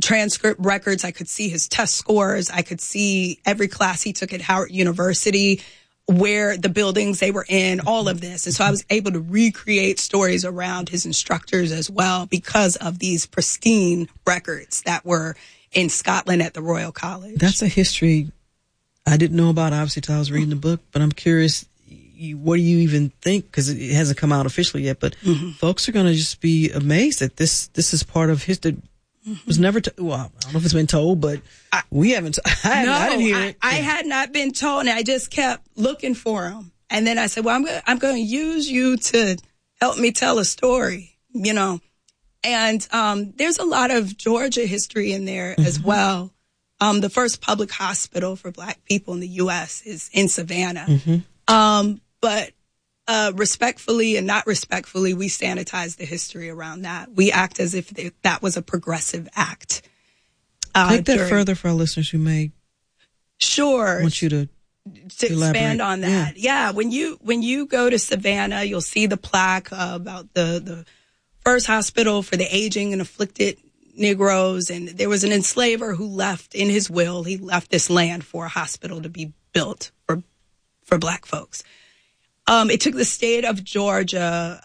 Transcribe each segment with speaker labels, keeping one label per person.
Speaker 1: transcript records. I could see his test scores. I could see every class he took at Howard University, where the buildings they were in, all of this. And so I was able to recreate stories around his instructors as well because of these pristine records that were in Scotland at the Royal College.
Speaker 2: That's a history I didn't know about, obviously, until I was reading the book, but I'm curious, what do you even think? Because it hasn't come out officially yet, but folks are going to just be amazed that this is part of history. Was never, well, I don't know if it's been told, but we haven't. I didn't hear it.
Speaker 1: I had not been told, and I just kept looking for them. And then I said, well, I'm going to use you to help me tell a story, you know. And there's a lot of Georgia history in there as well. The first public hospital for Black people in the U.S. is in Savannah. But respectfully and not respectfully, we sanitize the history around that. We act as if that was a progressive act.
Speaker 2: Take that further for our listeners who may want you to
Speaker 1: expand on that. Yeah. When you go to Savannah, you'll see the plaque about the first hospital for the aging and afflicted Negroes. And there was an enslaver who left in his will. He left this land for a hospital to be built for Black folks. It took the state of Georgia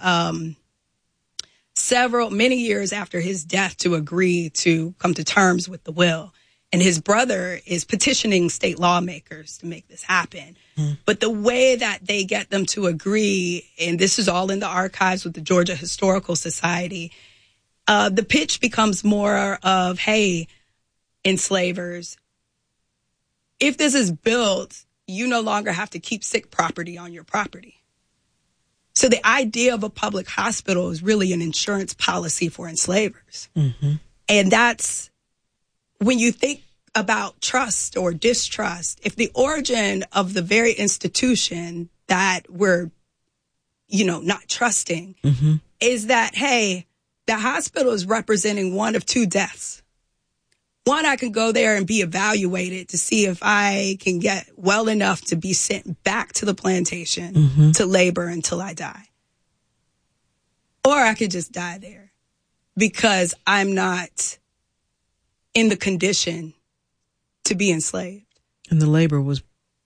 Speaker 1: many years after his death to agree to come to terms with the will. And his brother is petitioning state lawmakers to make this happen. But the way that they get them to agree, and this is all in the archives with the Georgia Historical Society, the pitch becomes more of, hey, enslavers, if this is built, you no longer have to keep sick property on your property. So the idea of a public hospital is really an insurance policy for enslavers. And that's when you think about trust or distrust, if the origin of the very institution that we're, not trusting is that, hey, the hospital is representing one of two deaths. One, I can go there and be evaluated to see if I can get well enough to be sent back to the plantation to labor until I die. Or I could just die there because I'm not in the condition to be enslaved.
Speaker 2: And the labor was,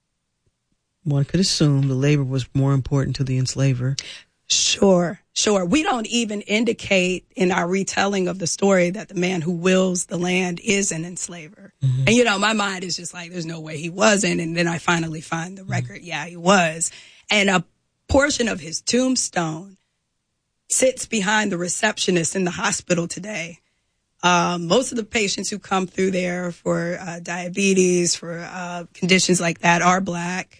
Speaker 2: one could assume the labor was more important to the enslaver.
Speaker 1: Sure. We don't even indicate in our retelling of the story that the man who wills the land is an enslaver. And, my mind is just like, there's no way he wasn't. And then I finally find the record. Yeah, he was. And a portion of his tombstone sits behind the receptionist in the hospital today. Most of the patients who come through there for diabetes, for conditions like that are Black.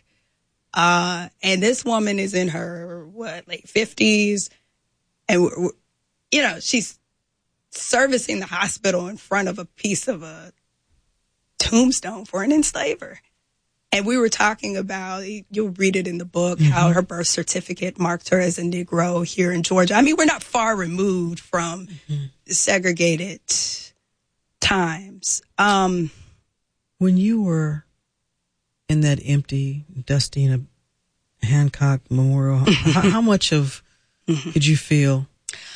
Speaker 1: And this woman is in her, late 50s. And, she's servicing the hospital in front of a piece of a tombstone for an enslaver. And we were talking about, you'll read it in the book, how her birth certificate marked her as a Negro here in Georgia. I mean, we're not far removed from segregated times.
Speaker 2: When you were in that empty, dusty Hancock Memorial, how much of could you feel?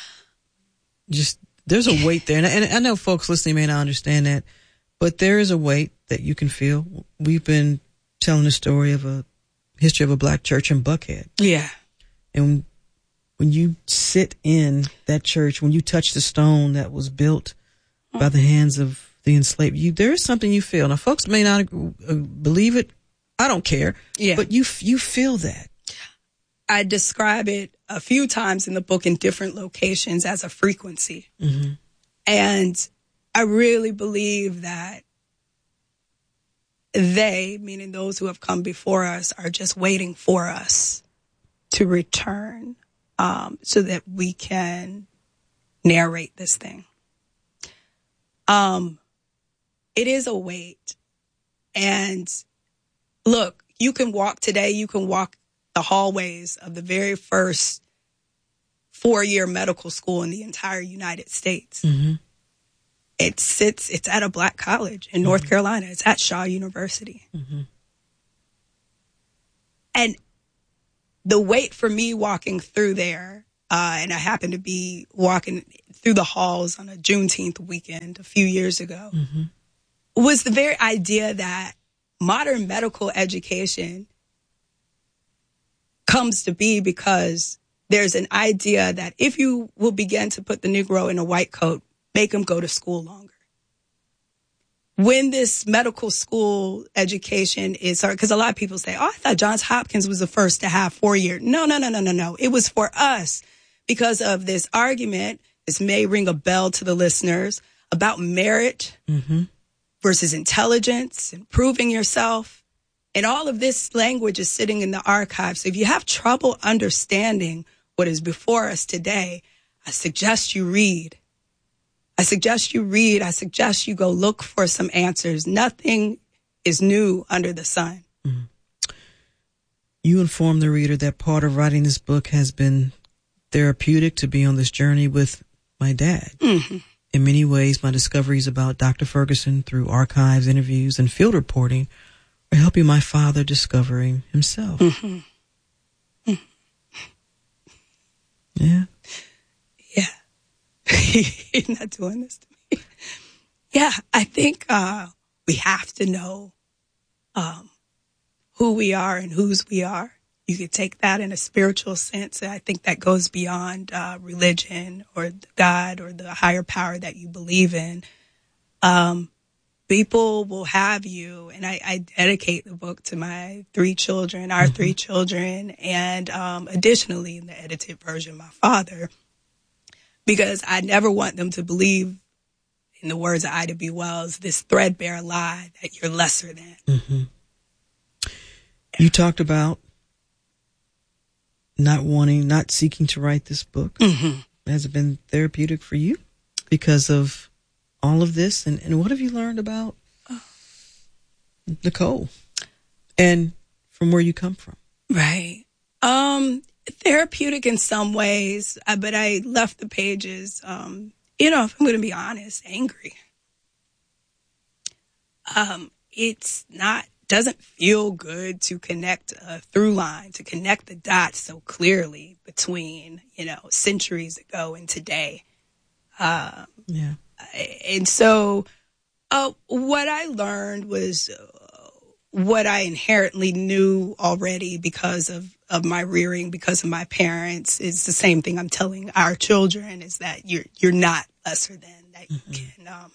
Speaker 2: Just, there's a weight there. And I know folks listening may not understand that, but there is a weight that you can feel. We've been telling the story of a history of a Black church in Buckhead.
Speaker 1: Yeah.
Speaker 2: And when you sit in that church, when you touch the stone that was built by the hands of the enslaved, there is something you feel. Now, folks may not believe it. I don't care. Yeah. But you feel that.
Speaker 1: I describe it a few times in the book in different locations as a frequency. And I really believe that they, meaning those who have come before us, are just waiting for us to return so that we can narrate this thing. It is a weight. And look, you can walk the hallways of the very first 4-year medical school in the entire United States. It's at a Black college in North Carolina. It's at Shaw University. And the weight for me walking through there, and I happened to be walking through the halls on a Juneteenth weekend a few years ago, was the very idea that modern medical education comes to be because there's an idea that if you will begin to put the Negro in a white coat, make him go to school longer. When this medical school education is, because a lot of people say, oh, I thought Johns Hopkins was the first to have 4 year. No. It was for us because of this argument. This may ring a bell to the listeners about merit versus intelligence and proving yourself. And all of this language is sitting in the archive. So if you have trouble understanding what is before us today, I suggest you read. I suggest you go look for some answers. Nothing is new under the sun.
Speaker 2: You inform the reader that part of writing this book has been therapeutic to be on this journey with my dad. In many ways, my discoveries about Dr. Ferguson through archives, interviews, and field reporting are helping my father discovering himself. Yeah.
Speaker 1: He's not doing this to me. Yeah, I think we have to know who we are and whose we are. You could take that in a spiritual sense. I think that goes beyond religion or God or the higher power that you believe in. People will have you, and I dedicate the book to my 3 children, our 3 children, and additionally, in the edited version, my father. Because I never want them to believe, in the words of Ida B. Wells, this threadbare lie that you're lesser than.
Speaker 2: You talked about not seeking to write this book. Has it been therapeutic for you because of all of this? And what have you learned about Nicole and from where you come from?
Speaker 1: Right. Therapeutic in some ways, but I left the pages, if I'm going to be honest, angry. Doesn't feel good to connect a through line, to connect the dots so clearly between, centuries ago and today. And so, what I learned was what I inherently knew already because of my rearing, because of my parents. Is the same thing I'm telling our children, is that you're not lesser than, that you can,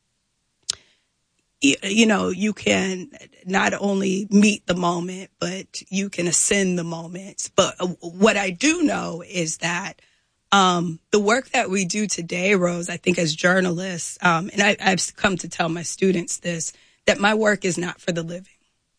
Speaker 1: you can not only meet the moment, but you can ascend the moments. But what I do know is that the work that we do today, Rose, I think as journalists, and I've come to tell my students this, that my work is not for the living.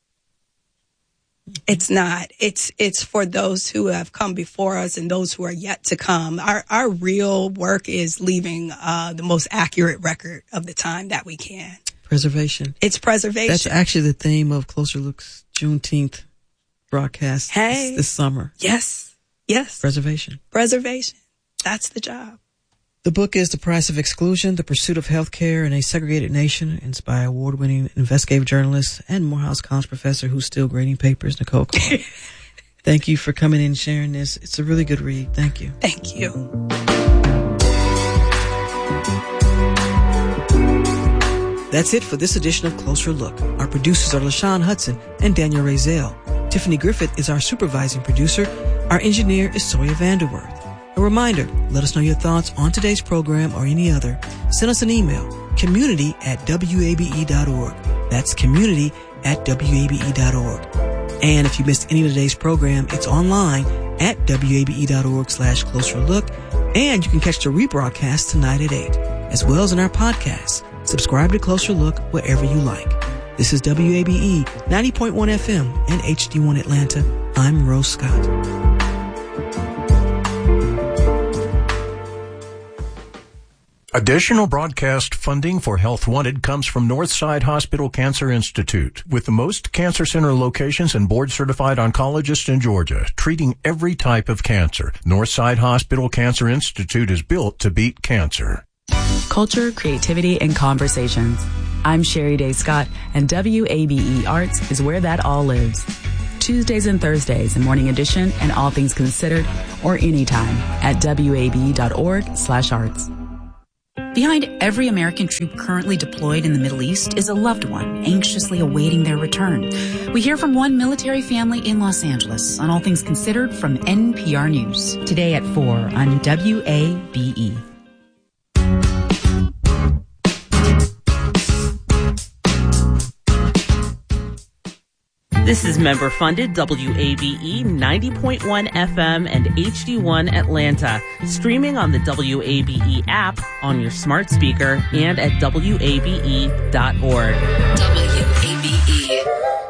Speaker 1: It's not. It's for those who have come before us and those who are yet to come. Our real work is leaving the most accurate record of the time that we can.
Speaker 2: Preservation.
Speaker 1: It's preservation.
Speaker 2: That's actually the theme of Closer Look's Juneteenth broadcast this summer.
Speaker 1: Yes.
Speaker 2: Preservation.
Speaker 1: That's the job.
Speaker 2: The book is The Price of Exclusion, The Pursuit of Healthcare in a Segregated Nation. It's by award-winning investigative journalist and Morehouse College professor who's still grading papers, Nicole Clark. Thank you for coming in and sharing this. It's a really good read. Thank you.
Speaker 1: Thank you.
Speaker 2: That's it for this edition of Closer Look. Our producers are LaShawn Hudson and Daniel Razel. Tiffany Griffith is our supervising producer. Our engineer is Sawyer Vanderworth. A reminder, let us know your thoughts on today's program or any other. Send us an email, community@wabe.org. That's community@wabe.org. And if you missed any of today's program, it's online at wabe.org/closerlook. And you can catch the rebroadcast tonight at 8, as well as in our podcasts. Subscribe to Closer Look wherever you like. This is WABE 90.1 FM and HD1 Atlanta. I'm Rose Scott.
Speaker 3: Additional broadcast funding for Health Wanted comes from Northside Hospital Cancer Institute, with the most cancer center locations and board-certified oncologists in Georgia, treating every type of cancer. Northside Hospital Cancer Institute is built to beat cancer.
Speaker 4: Culture, creativity, and conversations. I'm Sherry Day Scott, and WABE Arts is where that all lives. Tuesdays and Thursdays in Morning Edition and All Things Considered, or anytime at wabe.org/arts. Behind every American troop currently deployed in the Middle East is a loved one anxiously awaiting their return. We hear from one military family in Los Angeles on All Things Considered from NPR News. Today at 4 on WABE.
Speaker 5: This is member-funded WABE 90.1 FM and HD1 Atlanta, streaming on the WABE app on your smart speaker and at WABE.org. WABE.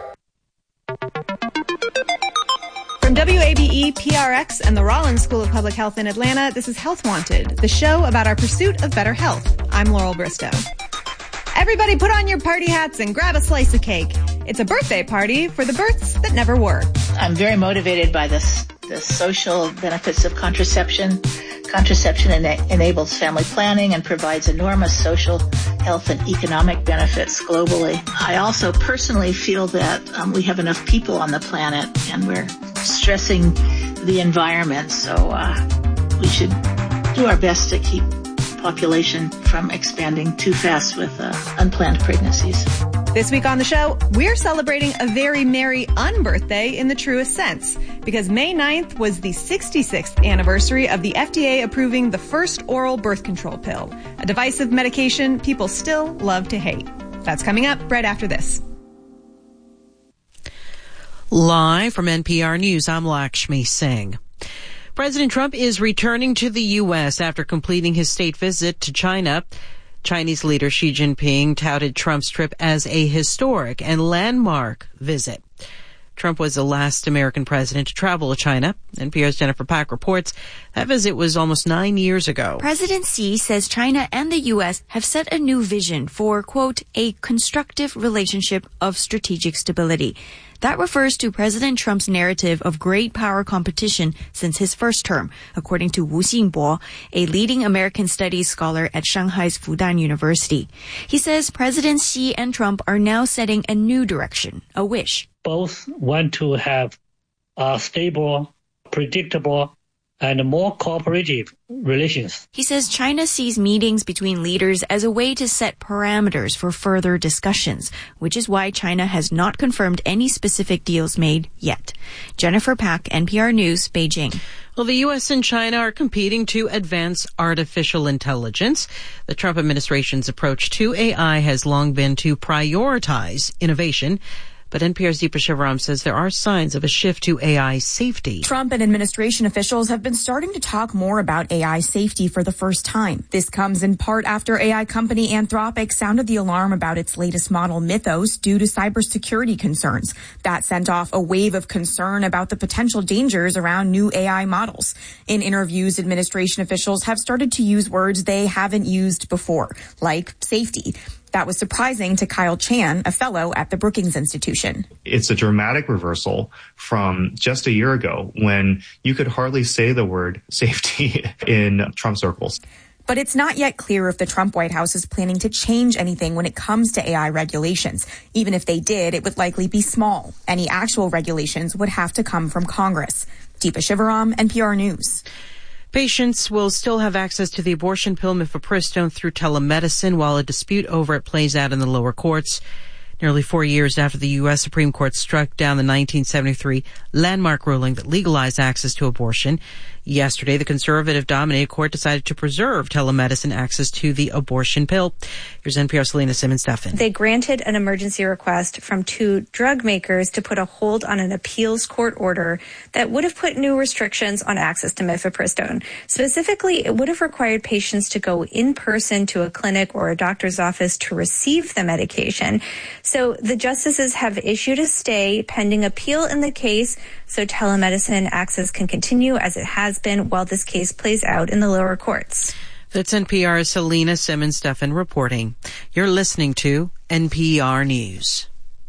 Speaker 6: From WABE, PRX, and the Rollins School of Public Health in Atlanta, this is Health Wanted, the show about our pursuit of better health. I'm Laurel Bristow. Everybody put on your party hats and grab a slice of cake. It's a birthday party for the births that never were.
Speaker 7: I'm very motivated by the social benefits of contraception. Contraception enables family planning and provides enormous social, health, and economic benefits globally. I also personally feel that we have enough people on the planet and we're stressing the environment, so we should do our best to keep population from expanding too fast with unplanned pregnancies.
Speaker 6: This week on the show, we're celebrating a very merry unbirthday in the truest sense, because May 9th was the 66th anniversary of the FDA approving the first oral birth control pill, a divisive medication people still love to hate. That's coming up right after this.
Speaker 2: Live from NPR News, I'm Lakshmi Singh. President Trump is returning to the U.S. after completing his state visit to China. Chinese leader Xi Jinping touted Trump's trip as a historic and landmark visit. Trump was the last American president to travel to China. NPR's Jennifer Pack reports that visit was almost 9 years ago.
Speaker 8: President Xi says China and the U.S. have set a new vision for, quote, a constructive relationship of strategic stability. That refers to President Trump's narrative of great power competition since his first term, according to Wu Xingbo, a leading American studies scholar at Shanghai's Fudan University. He says President Xi and Trump are now setting a new direction, a wish.
Speaker 9: Both want to have a stable, predictable, and more cooperative relations.
Speaker 8: He says China sees meetings between leaders as a way to set parameters for further discussions, which is why China has not confirmed any specific deals made yet. Jennifer Pack, NPR News, Beijing.
Speaker 2: Well, the U.S. and China are competing to advance artificial intelligence. The Trump administration's approach to AI has long been to prioritize innovation. But NPR's Deepa Shivaram says there are signs of a shift to AI safety.
Speaker 10: Trump and administration officials have been starting to talk more about AI safety for the first time. This comes in part after AI company Anthropic sounded the alarm about its latest model Mythos due to cybersecurity concerns. That sent off a wave of concern about the potential dangers around new AI models. In interviews, administration officials have started to use words they haven't used before, like safety. That was surprising to Kyle Chan, a fellow at the Brookings Institution.
Speaker 11: It's a dramatic reversal from just a year ago when you could hardly say the word safety in Trump circles.
Speaker 10: But it's not yet clear if the Trump White House is planning to change anything when it comes to AI regulations. Even if they did, it would likely be small. Any actual regulations would have to come from Congress. Deepa Shivaram, NPR News.
Speaker 2: Patients will still have access to the abortion pill mifepristone through telemedicine while a dispute over it plays out in the lower courts. Nearly 4 years after the U.S. Supreme Court struck down the 1973 landmark ruling that legalized access to abortion, yesterday the conservative-dominated court decided to preserve telemedicine access to the abortion pill. Here's NPR's Selena Simmons-Stephan.
Speaker 12: They granted an emergency request from 2 drug makers to put a hold on an appeals court order that would have put new restrictions on access to mifepristone. Specifically, it would have required patients to go in person to a clinic or a doctor's office to receive the medication. So the justices have issued a stay pending appeal in the case so telemedicine access can continue as it has been while this case plays out in the lower courts.
Speaker 2: That's NPR's Selena Simmons-Stephan reporting. You're listening to NPR News.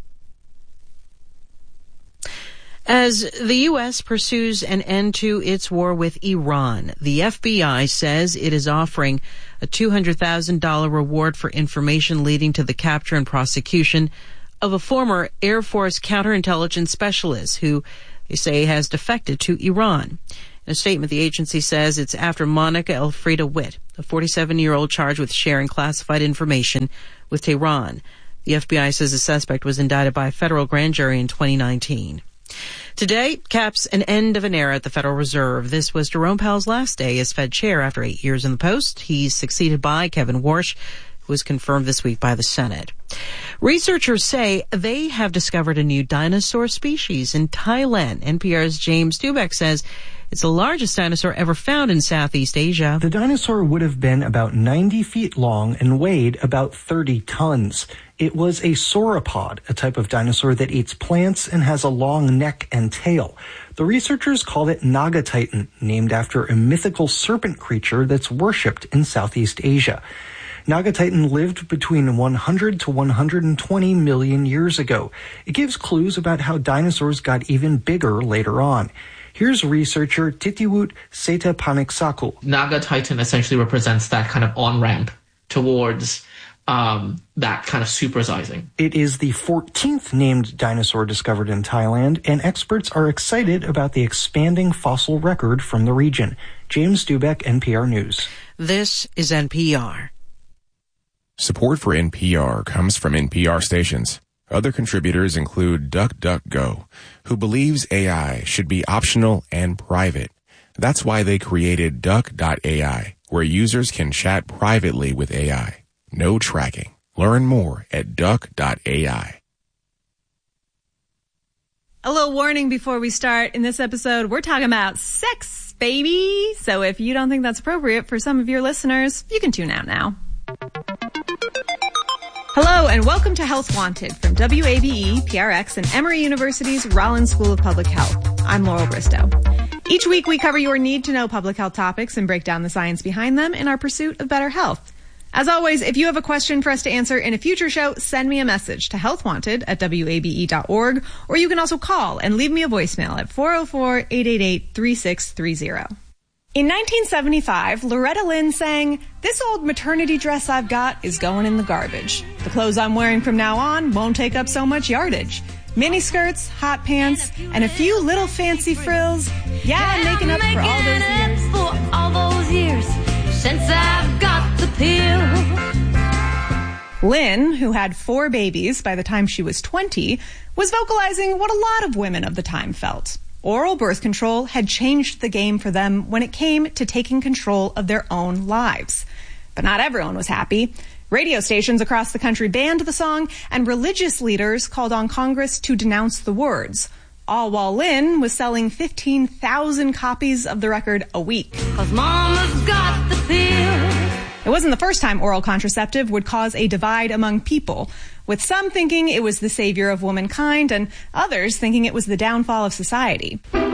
Speaker 2: As the U.S. pursues an end to its war with Iran, the FBI says it is offering a $200,000 reward for information leading to the capture and prosecution
Speaker 13: of a former Air Force counterintelligence specialist who they say has defected to Iran. In a statement, the agency says it's after Monica Elfriede Witt, a 47-year-old charged with sharing classified information with Tehran. The FBI says the suspect was indicted by a federal grand jury in 2019. Today caps an end of an era at the Federal Reserve. This was Jerome Powell's last day as Fed chair after 8 years in the post. He's succeeded by Kevin Warsh, who was confirmed this week by the Senate. Researchers say they have discovered a new dinosaur species in Thailand. NPR's James Dubeck says it's the largest dinosaur ever found in Southeast Asia.
Speaker 14: The dinosaur would have been about 90 feet long and weighed about 30 tons. It was a sauropod, a type of dinosaur that eats plants and has a long neck and tail. The researchers called it Nagatitan, named after a mythical serpent creature that's worshipped in Southeast Asia. Nagatitan lived between 100 to 120 million years ago. It gives clues about how dinosaurs got even bigger later on. Here's researcher Titiwut Setapaniksaku.
Speaker 15: Nagatitan essentially represents that kind of on-ramp towards that kind of supersizing.
Speaker 14: It is the 14th named dinosaur discovered in Thailand, and experts are excited about the expanding fossil record from the region. James Dubeck, NPR News.
Speaker 13: This is NPR.
Speaker 16: Support for NPR comes from NPR stations. Other contributors include DuckDuckGo, who believes AI should be optional and private. That's why they created Duck.ai, where users can chat privately with AI. No tracking. Learn more at Duck.ai.
Speaker 6: A little warning before we start. In this episode, we're talking about sex, baby. So if you don't think that's appropriate for some of your listeners, you can tune out now. Hello and welcome to Health Wanted from WABE, PRX, and Emory University's Rollins School of Public Health. I'm Laurel Bristow. Each week we cover your need-to-know public health topics and break down the science behind them in our pursuit of better health. As always, if you have a question for us to answer in a future show, send me a message to healthwanted@wabe.org, or you can also call and leave me a voicemail at 404-888-3630. In 1975, Loretta Lynn sang, "This old maternity dress I've got is going in the garbage. The clothes I'm wearing from now on won't take up so much yardage. Mini skirts, hot pants, and a few little fancy frills. Yeah, I'm making up for all those years since I've got the pill." Lynn, who had 4 babies by the time she was 20, was vocalizing what a lot of women of the time felt. Oral birth control had changed the game for them when it came to taking control of their own lives. But not everyone was happy. Radio stations across the country banned the song, and religious leaders called on Congress to denounce the words, all while Lynn was selling 15,000 copies of the record a week. 'Cause Mama's got the pill. It wasn't the first time oral contraceptive would cause a divide among people, with some thinking it was the savior of womankind and others thinking it was the downfall of society.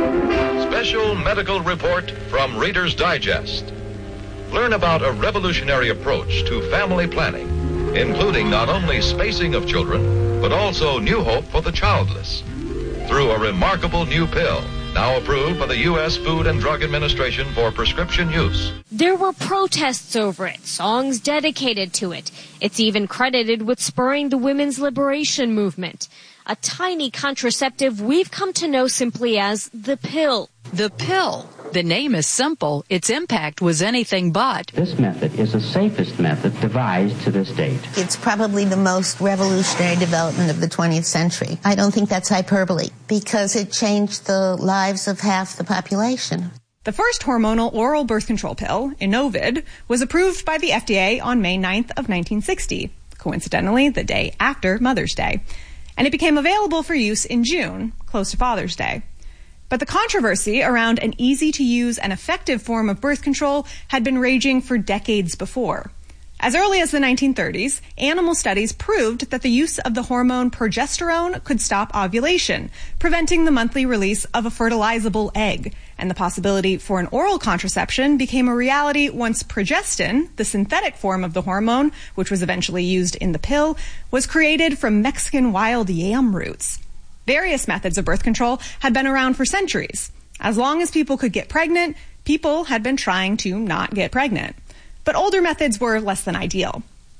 Speaker 17: Special medical report from Reader's Digest. Learn about a revolutionary approach to family planning, including not only spacing of children, but also new hope for the childless, through a remarkable new pill, now approved by the U.S. Food and Drug Administration for prescription use.
Speaker 18: There were protests over it, songs dedicated to it. It's even credited with spurring the women's liberation movement. A tiny contraceptive we've come to know simply as the pill.
Speaker 19: The pill. The name is simple. Its impact was anything but.
Speaker 20: This method is the safest method devised to this date.
Speaker 21: It's probably the most revolutionary development of the 20th century. I don't think that's hyperbole, because it changed the lives of half the population.
Speaker 6: The first hormonal oral birth control pill, Inovid, was approved by the FDA on May 9th of 1960, coincidentally the day after Mother's Day. And it became available for use in June, close to Father's Day. But the controversy around an easy-to-use and effective form of birth control had been raging for decades before. As early as the 1930s, animal studies proved that the use of the hormone progesterone could stop ovulation, preventing the monthly release of a fertilizable egg. And the possibility for an oral contraception became a reality once progestin, the synthetic form of the hormone, which was eventually used in the pill, was created from Mexican wild yam roots. Various methods of birth control had been around for centuries. As long as people could get pregnant, people had been trying to not get pregnant. But older methods were less than ideal.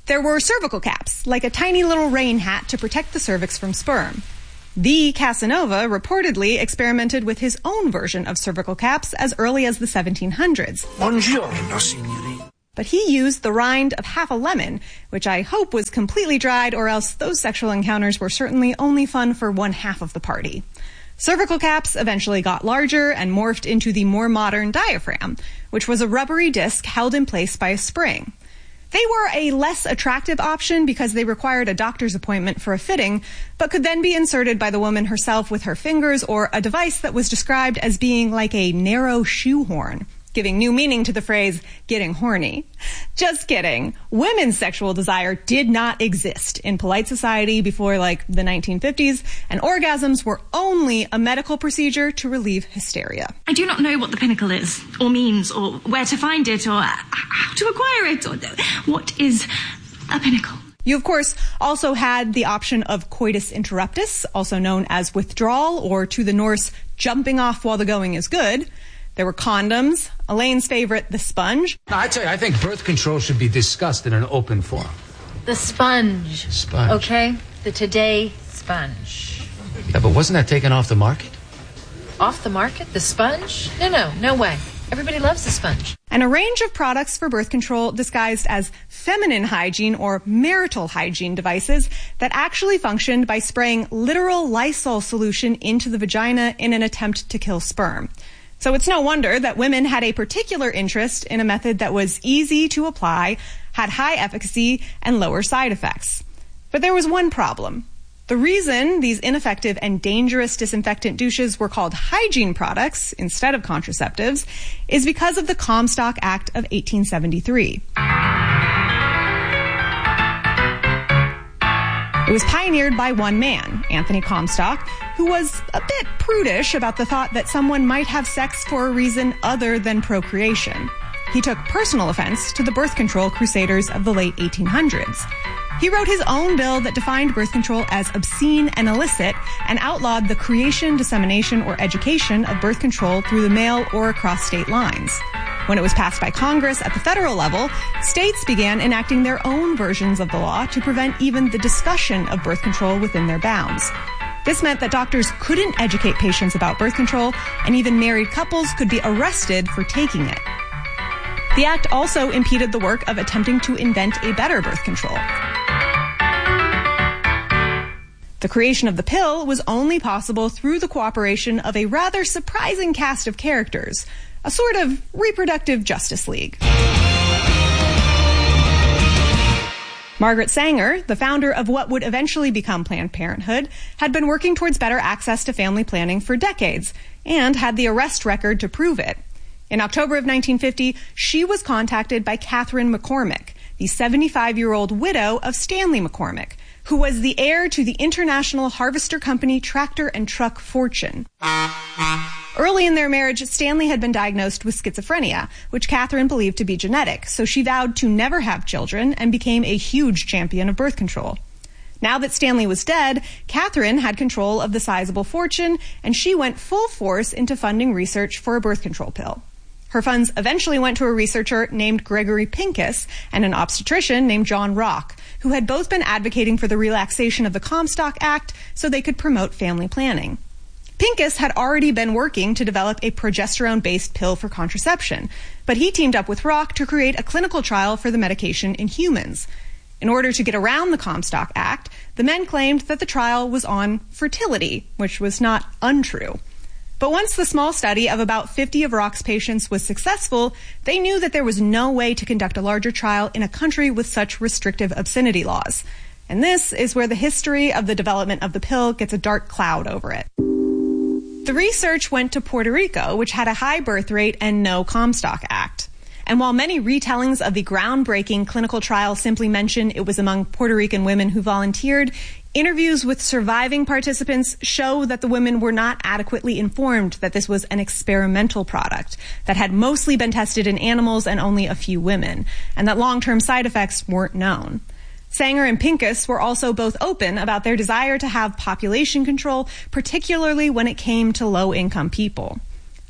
Speaker 6: There were cervical caps, like a tiny little rain hat to protect the cervix from sperm. The Casanova reportedly experimented with his own version of cervical caps as early as the 1700s.
Speaker 1: Buongiorno, signorina.
Speaker 6: But he used the rind of half a lemon, which I hope was completely dried, or else those sexual encounters were certainly only fun for one half of the party. Cervical caps eventually got larger and morphed into the more modern diaphragm, which was a rubbery disc held in place by a spring. They were a less attractive option because they required a doctor's appointment for a fitting, but could then be inserted by the woman herself with her fingers or a device that was described as being like a narrow shoehorn, giving new meaning to the phrase, getting horny. Just kidding. Women's sexual desire did not exist in polite society before, like, the 1950s, and orgasms were only a medical procedure to relieve hysteria.
Speaker 22: I do not know what the pinnacle is, or means, or where to find it, or how to acquire it, or what is a pinnacle.
Speaker 6: You, of course, also had the option of coitus interruptus, also known as withdrawal, or to the Norse, jumping off while the going is good. There were condoms, Elaine's favorite, the sponge.
Speaker 1: No, I tell you, I think birth control should be discussed in an open forum.
Speaker 23: The sponge.
Speaker 1: Sponge.
Speaker 23: Okay? The Today sponge.
Speaker 1: Yeah, but wasn't that taken off the market?
Speaker 23: Off the market? The sponge? No way. Everybody loves the sponge.
Speaker 6: And a range of products for birth control disguised as feminine hygiene or marital hygiene devices that actually functioned by spraying literal Lysol solution into the vagina in an attempt to kill sperm. So it's no wonder that women had a particular interest in a method that was easy to apply, had high efficacy, and lower side effects. But there was one problem. The reason these ineffective and dangerous disinfectant douches were called hygiene products instead of contraceptives is because of the Comstock Act of 1873. It was pioneered by one man, Anthony Comstock, who was a bit prudish about the thought that someone might have sex for a reason other than procreation. He took personal offense to the birth control crusaders of the late 1800s. He wrote his own bill that defined birth control as obscene and illicit and outlawed the creation, dissemination, or education of birth control through the mail or across state lines. When it was passed by Congress at the federal level, states began enacting their own versions of the law to prevent even the discussion of birth control within their bounds. This meant that doctors couldn't educate patients about birth control, and even married couples could be arrested for taking it. The act also impeded the work of attempting to invent a better birth control. The creation of the pill was only possible through the cooperation of a rather surprising cast of characters, a sort of reproductive Justice League. Margaret Sanger, the founder of what would eventually become Planned Parenthood, had been working towards better access to family planning for decades and had the arrest record to prove it. In October of 1950, she was contacted by Catherine McCormick, the 75-year-old widow of Stanley McCormick, who was the heir to the International Harvester Company tractor and truck fortune. Early in their marriage, Stanley had been diagnosed with schizophrenia, which Catherine believed to be genetic, so she vowed to never have children and became a huge champion of birth control. Now that Stanley was dead, Catherine had control of the sizable fortune, and she went full force into funding research for a birth control pill. Her funds eventually went to a researcher named Gregory Pincus and an obstetrician named John Rock, who had both been advocating for the relaxation of the Comstock Act so they could promote family planning. Pincus had already been working to develop a progesterone-based pill for contraception, but he teamed up with Rock to create a clinical trial for the medication in humans. In order to get around the Comstock Act, the men claimed that the trial was on fertility, which was not untrue. But once the small study of about 50 of Rock's patients was successful, they knew that there was no way to conduct a larger trial in a country with such restrictive obscenity laws. And this is where the history of the development of the pill gets a dark cloud over it. The research went to Puerto Rico, which had a high birth rate and no Comstock Act. And while many retellings of the groundbreaking clinical trial simply mention it was among Puerto Rican women who volunteered, interviews with surviving participants show that the women were not adequately informed that this was an experimental product that had mostly been tested in animals and only a few women, and that long-term side effects weren't known. Sanger and Pincus were also both open about their desire to have population control, particularly when it came to low-income people.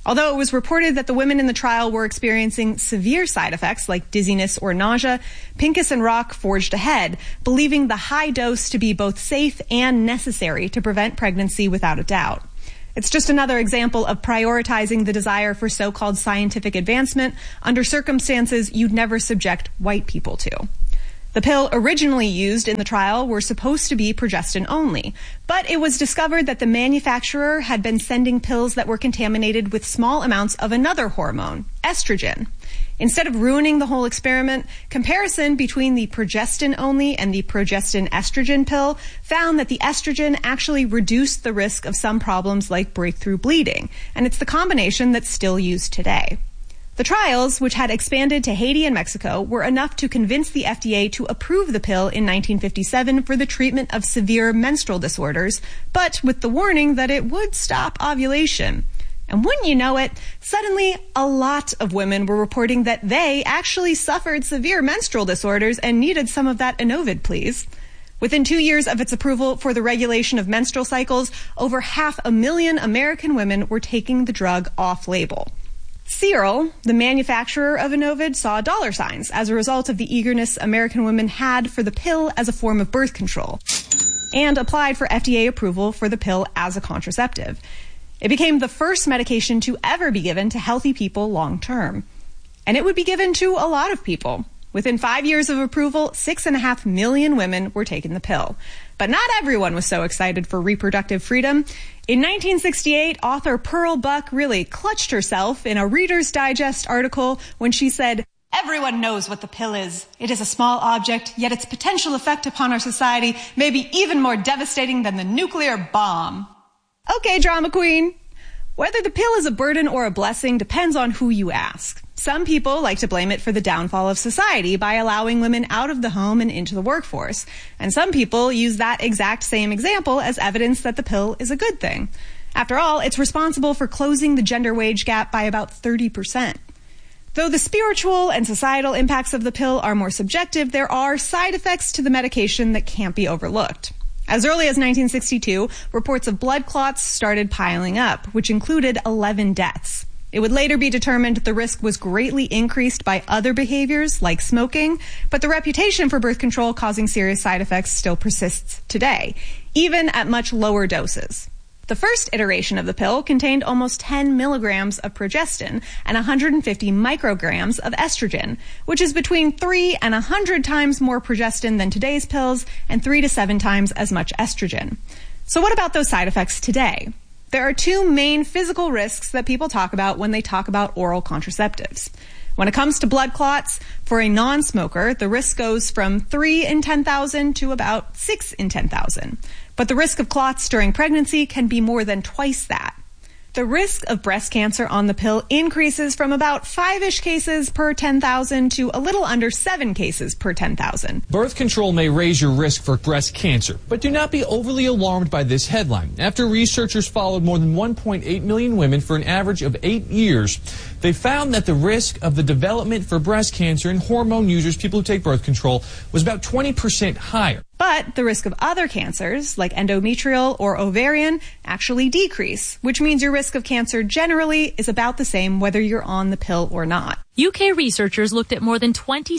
Speaker 6: Although it was reported that the women in the trial were experiencing severe side effects like dizziness or nausea, Pincus and Rock forged ahead, believing the high dose to be both safe and necessary to prevent pregnancy without a doubt. It's just another example of prioritizing the desire for so-called scientific advancement under circumstances you'd never subject white people to. The pill originally used in the trial were supposed to be progestin only, but it was discovered that the manufacturer had been sending pills that were contaminated with small amounts of another hormone, estrogen. Instead of ruining the whole experiment, comparison between the progestin only and the progestin estrogen pill found that the estrogen actually reduced the risk of some problems like breakthrough bleeding, and it's the combination that's still used today. The trials, which had expanded to Haiti and Mexico, were enough to convince the FDA to approve the pill in 1957 for the treatment of severe menstrual disorders, but with the warning that it would stop ovulation. And wouldn't you know it, suddenly a lot of women were reporting that they actually suffered severe menstrual disorders and needed some of that Enovid, please. Within 2 years of its approval for the regulation of menstrual cycles, over 500,000 American women were taking the drug off-label. Cyril, the manufacturer of Enovid, saw dollar signs as a result of the eagerness American women had for the pill as a form of birth control, and applied for FDA approval for the pill as a contraceptive. It became the first medication to ever be given to healthy people long term. And it would be given to a lot of people. Within 5 years of approval, 6.5 million women were taking the pill. But not everyone was so excited for reproductive freedom. In 1968, author Pearl Buck really clutched herself in a Reader's Digest article when she said, "Everyone knows what the pill is. It is a small object, yet its potential effect upon our society may be even more devastating than the nuclear bomb." Okay, drama queen. Whether the pill is a burden or a blessing depends on who you ask. Some people like to blame it for the downfall of society by allowing women out of the home and into the workforce. And some people use that exact same example as evidence that the pill is a good thing. After all, it's responsible for closing the gender wage gap by about 30%. Though the spiritual and societal impacts of the pill are more subjective, there are side effects to the medication that can't be overlooked. As early as 1962, reports of blood clots started piling up, which included 11 deaths. It would later be determined the risk was greatly increased by other behaviors like smoking, but the reputation for birth control causing serious side effects still persists today, even at much lower doses. The first iteration of the pill contained almost 10 milligrams of progestin and 150 micrograms of estrogen, which is between 3 and 100 times more progestin than today's pills and 3 to 7 times as much estrogen. So what about those side effects today? There are two main physical risks that people talk about when they talk about oral contraceptives. When it comes to blood clots, for a non-smoker, the risk goes from 3 in 10,000 to about 6 in 10,000. But the risk of clots during pregnancy can be more than twice that. The risk of breast cancer on the pill increases from about 5-ish cases per 10,000 to a little under 7 cases per 10,000.
Speaker 3: Birth control may raise your risk for breast cancer, but do not be overly alarmed by this headline. After researchers followed more than 1.8 million women for an average of 8 years, they found that the risk of the development for breast cancer in hormone users, people who take birth control, was about 20% higher.
Speaker 6: But the risk of other cancers, like endometrial or ovarian, actually decrease, which means your risk of cancer generally is about the same whether you're on the pill or not.
Speaker 4: UK researchers looked at more than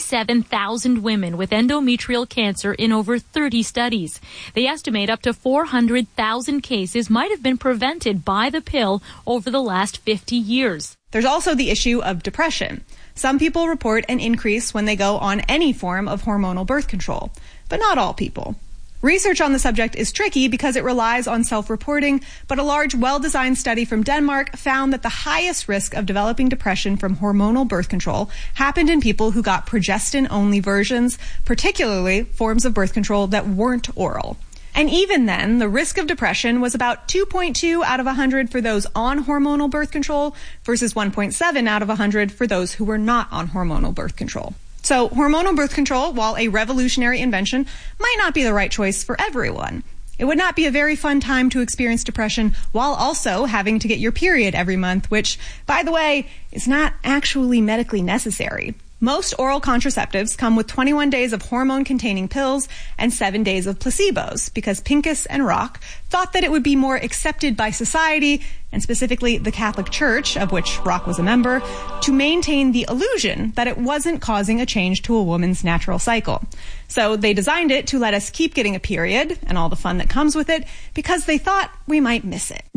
Speaker 4: 27,000 women with endometrial cancer in over 30 studies. They estimate up to 400,000 cases might have been prevented by the pill over the last 50 years.
Speaker 6: There's also the issue of depression. Some people report an increase when they go on any form of hormonal birth control, but not all people. Research on the subject is tricky because it relies on self-reporting, but a large, well-designed study from Denmark found that the highest risk of developing depression from hormonal birth control happened in people who got progestin-only versions, particularly forms of birth control that weren't oral. And even then, the risk of depression was about 2.2 out of 100 for those on hormonal birth control versus 1.7 out of 100 for those who were not on hormonal birth control. So hormonal birth control, while a revolutionary invention, might not be the right choice for everyone. It would not be a very fun time to experience depression while also having to get your period every month, which, by the way, is not actually medically necessary. Most oral contraceptives come with 21 days of hormone-containing pills and 7 days of placebos because Pincus and Rock thought that it would be more accepted by society, and specifically the Catholic Church, of which Rock was a member, to maintain the illusion that it wasn't causing a change to a woman's natural cycle. So they designed it to let us keep getting a period and all the fun that comes with it because they thought we might miss it.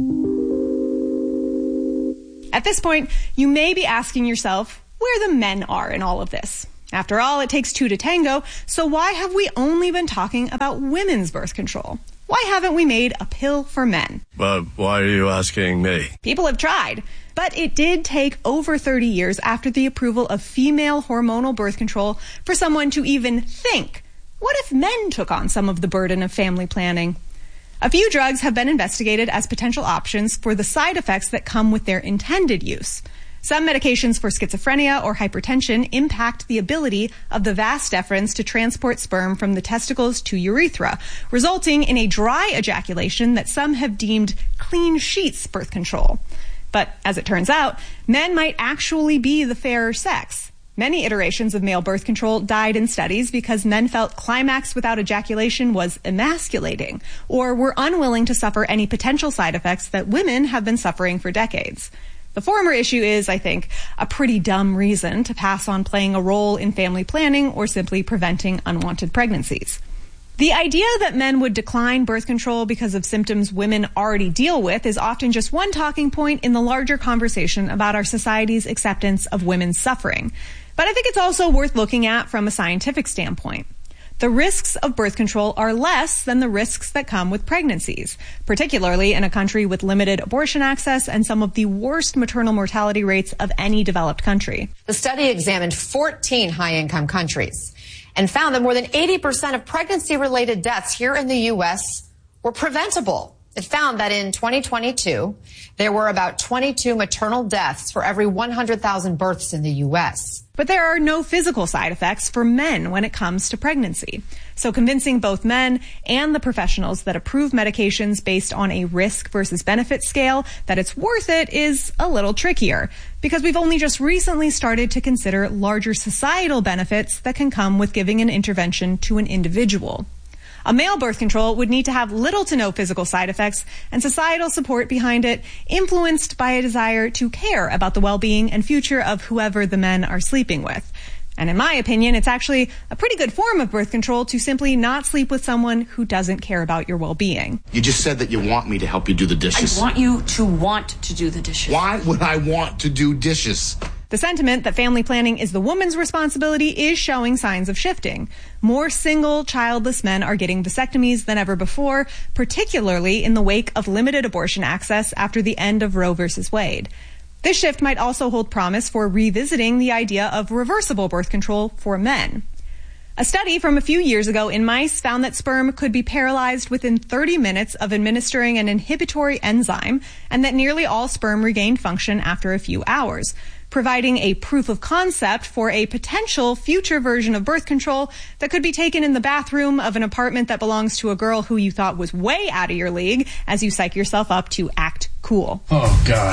Speaker 6: At this point, you may be asking yourself where the men are in all of this. After all, it takes two to tango, so why have we only been talking about women's birth control? Why haven't we made a pill for men?
Speaker 5: But why are you asking me?
Speaker 6: People have tried, but it did take over 30 years after the approval of female hormonal birth control for someone to even think, what if men took on some of the burden of family planning? A few drugs have been investigated as potential options for the side effects that come with their intended use. Some medications for schizophrenia or hypertension impact the ability of the vas deferens to transport sperm from the testicles to urethra, resulting in a dry ejaculation that some have deemed clean sheets birth control. But as it turns out, men might actually be the fairer sex. Many iterations of male birth control died in studies because men felt climax without ejaculation was emasculating, or were unwilling to suffer any potential side effects that women have been suffering for decades. The former issue is, I think, a pretty dumb reason to pass on playing a role in family planning or simply preventing unwanted pregnancies. The idea that men would decline birth control because of symptoms women already deal with is often just one talking point in the larger conversation about our society's acceptance of women's suffering. But I think it's also worth looking at from a scientific standpoint. The risks of birth control are less than the risks that come with pregnancies, particularly in a country with limited abortion access and some of the worst maternal mortality rates of any developed country.
Speaker 7: The study examined 14 high-income countries and found that more than 80% of pregnancy-related deaths here in the U.S. were preventable. It found that in 2022, there were about 22 maternal deaths for every 100,000 births in the U.S.
Speaker 6: But there are no physical side effects for men when it comes to pregnancy. So convincing both men and the professionals that approve medications based on a risk versus benefit scale that it's worth it is a little trickier, because we've only just recently started to consider larger societal benefits that can come with giving an intervention to an individual. A male birth control would need to have little to no physical side effects and societal support behind it, influenced by a desire to care about the well-being and future of whoever the men are sleeping with. And in my opinion, it's actually a pretty good form of birth control to simply not sleep with someone who doesn't care about your well-being.
Speaker 9: You just said that you want me to help you do the dishes.
Speaker 24: I want you to want to do the dishes.
Speaker 9: Why would I want to do dishes?
Speaker 6: The sentiment that family planning is the woman's responsibility is showing signs of shifting. More single, childless men are getting vasectomies than ever before, particularly in the wake of limited abortion access after the end of Roe v. Wade. This shift might also hold promise for revisiting the idea of reversible birth control for men. A study from a few years ago in mice found that sperm could be paralyzed within 30 minutes of administering an inhibitory enzyme, and that nearly all sperm regained function after a few hours, providing a proof of concept for a potential future version of birth control that could be taken in the bathroom of an apartment that belongs to a girl who you thought was way out of your league as you psych yourself up to act cool.
Speaker 1: Oh, God.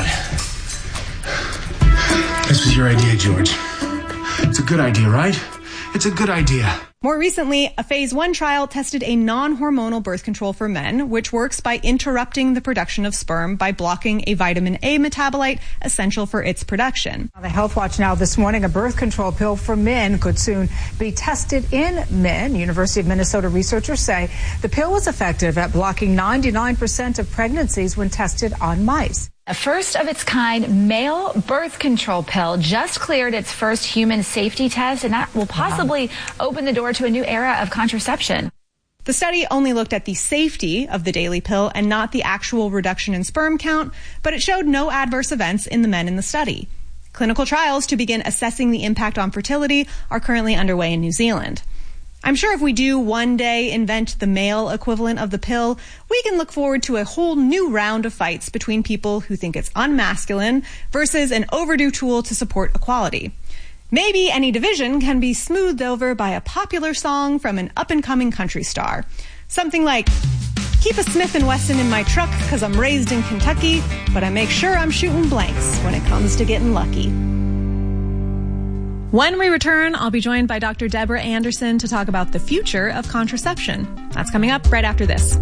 Speaker 1: This was your idea, George. It's a good idea, right? It's a good idea.
Speaker 6: More recently, a phase 1 trial tested a non-hormonal birth control for men, which works by interrupting the production of sperm by blocking a vitamin A metabolite essential for its production.
Speaker 25: On the Health Watch now this morning, a birth control pill for men could soon be tested in men. University of Minnesota researchers say the pill was effective at blocking 99% of pregnancies when tested on mice.
Speaker 26: A first-of-its-kind male birth control pill just cleared its first human safety test, and that will possibly open the door to a new era of contraception.
Speaker 6: The study only looked at the safety of the daily pill and not the actual reduction in sperm count, but it showed no adverse events in the men in the study. Clinical trials to begin assessing the impact on fertility are currently underway in New Zealand. I'm sure if we do one day invent the male equivalent of the pill, we can look forward to a whole new round of fights between people who think it's unmasculine versus an overdue tool to support equality. Maybe any division can be smoothed over by a popular song from an up-and-coming country star. Something like, keep a Smith & Wesson in my truck because I'm raised in Kentucky, but I make sure I'm shooting blanks when it comes to getting lucky. When we return, I'll be joined by Dr. Deborah Anderson to talk about the future of contraception. That's coming up right after this.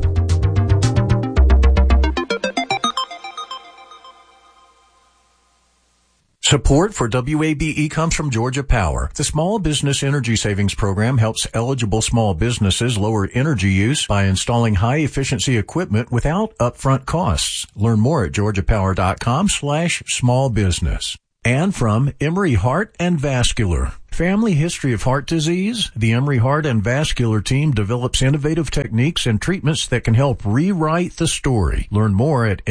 Speaker 2: Support for WABE comes from Georgia Power. The Small Business Energy Savings Program helps eligible small businesses lower energy use by installing high-efficiency equipment without upfront costs. Learn more at georgiapower.com/smallbusiness. And from Emory Heart and Vascular. Family history of heart disease? The Emory Heart and Vascular team develops innovative techniques and treatments that can help rewrite the story. Learn more at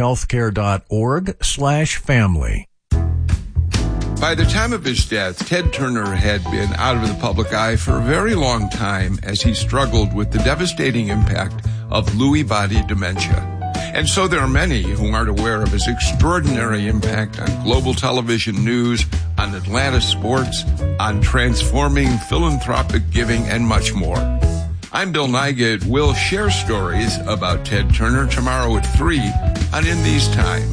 Speaker 2: emoryhealthcare.org/family.
Speaker 8: By the time of his death, Ted Turner had been out of the public eye for a very long time as he struggled with the devastating impact of Lewy body dementia. And so there are many who aren't aware of his extraordinary impact on global television news, on Atlanta sports, on transforming philanthropic giving, and much more. I'm Bill Nygaard. We'll share stories about Ted Turner tomorrow at 3 on In These Times.